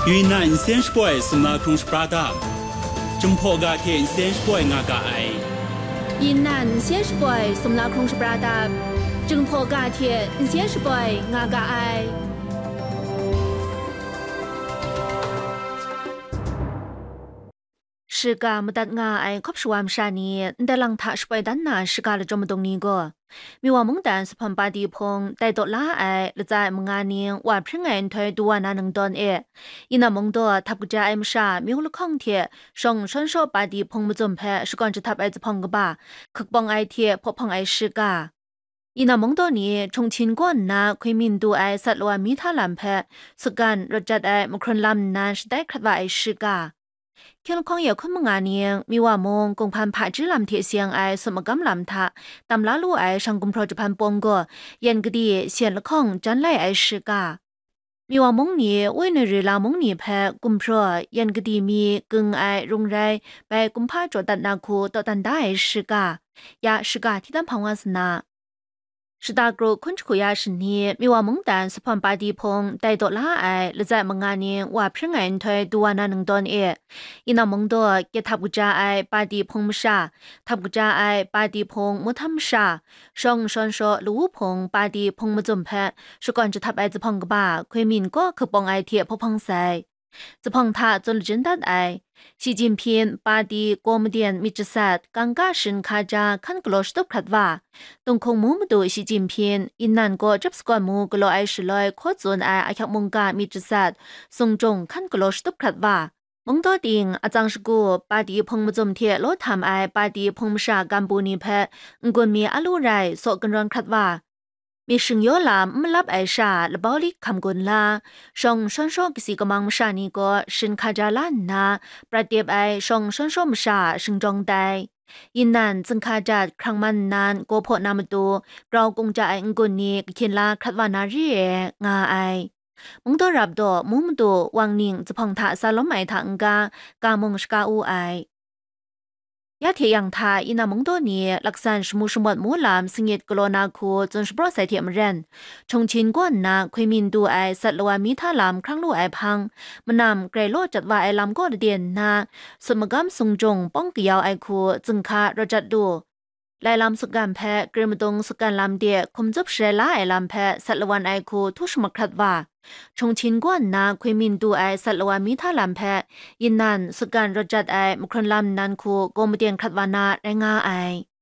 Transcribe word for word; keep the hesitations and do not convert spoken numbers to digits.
云南先是拜送那空是巴达，中破嘎天先是拜阿嘎爱。 云南先是拜送那空是巴达，中破嘎天先是拜阿嘎爱。是个มุดัดงาไอคบชวามชานีแต่ลังทะสไปดันนาสกาลจมตรงนี้ก็มีว่ามงแดนสพันปาดีพงแต่ตละไอละใจมงานีว่าพริ้งไงถอยตัวนาหนึ่งตอนเอยินามงตัวทับกจาไอมชามีหุลข้องเทียชงชนโชปาดีพงมุจมเพสก่อนจะทับไอจะพงกบ้าคึกบองไอเทียพบพงไอสกายินามงตัวนี้ชงชินก้อนนาคุยมินดูไอสัตว์ว่ามีท่าลำเพสกันรจัดไอมครนลำนานสได้ครัดว่าไอสกาเขียนของเหยาขึ้นมงานเนียงมีว่ามงกงพันผาจื้อลำเทียเสียงไอสมกำลำทะตำลาลู่ไอสังกุมพรจพันปงก็ยันกดีเสียนละข้องจันไลไอสกามีว่ามงนี้ไว้ในเรือลามงนี้แพ้กุมพรยันกดีมีกึ่งไอรุงไรไปกุมพาจดันนาคูต่อตันได้ไอสกายาสกาที่ตั้งพังวาสนาสตากรุคุณคุยาชนีมีว่ามงแดนสพันปาดีพงแต่ตัวละไอละใจมงานนี้ว่าพริ้งไงถอยตัวนาหนึ่งตอนเออินามงตัวเกทับกุจาไอปาดีพงมชาทับกุจาไอปาดีพงมุทัมชาชงชนโชลูพงปาดีพงมจมแพสก่อนจะทับไอจะพงกบ้าคุยมินก็คือปองไอเทียพพงใส่จะพงท่าจนจินดัดไอ习近平把的国务院秘书长刚刚审卡扎看格罗斯都看话，东空木木都习近平因南国执事官木格罗爱是来扩尊爱阿克蒙嘎秘书长宋仲看格罗斯都看话。蒙多丁阿张是古把的彭木中贴罗谈爱把的彭木沙干部尼拍，唔管มี阿路ไร所跟人看话。มีสิ่งโยลามไม่รับไอชาและบริคำกุนลาชงชนโชกสิกมังมชานีก็สินคาจาลันนาประเดี๋ยวไอชงชนโชมชาสิงจงได้ยินนันจึงคาจัดครั้งมันนานโกโพนามตูเราคงจะไอองกุนนี้เขียนลาคัดวานารีเองาไอมุงตัวรับดอมุมตัววังนิงจะพองถาซาลมไอทางกากามงสกาอูไอยาเทียงทาอินามงตัวนี้ลักษณะสมุสมบัติมูลามสิงเกตกลนาคูจนสปรอใส่เทียมเรนชงชินกวนนาคุยมินดูไอสัตลวามีท่าลามครั้งลู่ไอพังมันนำไกรโลจัดว่าไอลามก็เดียนนาสมกำทรงจงป้องเกี่ยวไอคูจึงคารจัดดูไลลำสุกันแพะเกรมตงสุกันลำเดียคุมจบเชล่าไอลำแพะสัตลวันไอคูทุชมครัดว่าชงชินกวนนาคุยมินดูไอสัตลวามีท่าลำแพะยินนันสุกันรจัดไอมครนลำนันคูโกมเดียนครัดวานาไรงาไอ